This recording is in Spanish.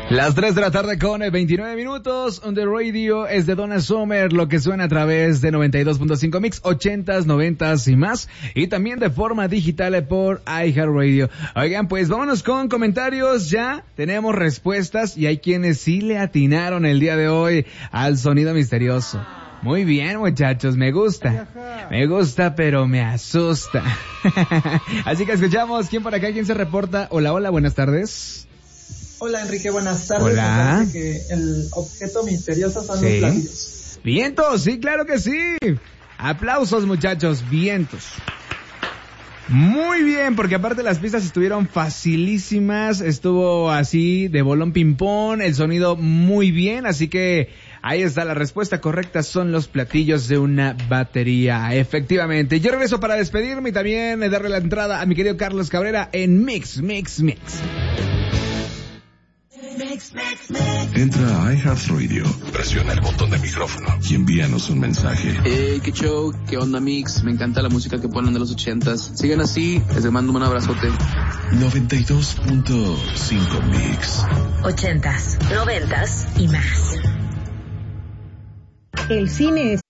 Las 3 de la tarde con 29 minutos. On the radio es de Donna Summer, lo que suena a través de 92.5 Mix, 80s, 90s y más. Y también de forma digital por iHeartRadio. Oigan, pues vámonos con comentarios. Ya tenemos respuestas y hay quienes sí le atinaron el día de hoy al sonido misterioso. Muy bien, muchachos, me gusta, pero me asusta. Así que escuchamos, ¿quién por acá? ¿Quién se reporta? Hola, hola, buenas tardes. Hola, Enrique, buenas tardes. Hola. Me parece que el objeto misterioso son los platillos. Vientos, sí, claro que sí. Aplausos, muchachos, vientos. Muy bien, porque aparte las pistas estuvieron facilísimas, estuvo así de bolón ping-pong, el sonido muy bien, así que ahí está la respuesta correcta, son los platillos de una batería, efectivamente. Yo regreso para despedirme y también darle la entrada a mi querido Carlos Cabrera en Mix. Entra a iHeartRadio, presiona el botón de micrófono y envíanos un mensaje. Qué show, qué onda Mix, me encanta la música que ponen de los 80s. Sigan así, les mando un abrazote. 92.5 Mix. 80s, 90s y más. El cine es